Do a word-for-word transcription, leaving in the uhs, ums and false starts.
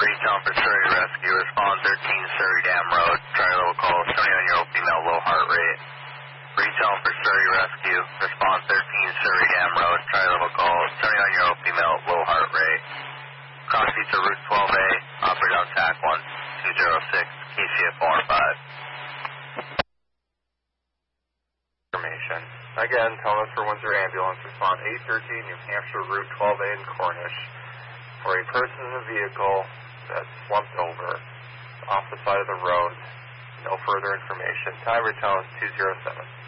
Breetown for Surrey Rescue, respond thirteen Surrey Dam Road, try level call, turning on your O P M L, low heart rate. Breetown for Surrey Rescue, respond thirteen Surrey Dam Road, try level call, turning on your O P M L, low heart rate. Crossing to Route twelve A, operate on T A C one two zero six, K C F four five. Information. Again, Thomas for Windsor Ambulance, respond eight thirteen New Hampshire Route twelve A in Cornish for a person in a vehicle that's slumped over off the side of the road. No further information. Time return is two zero seven.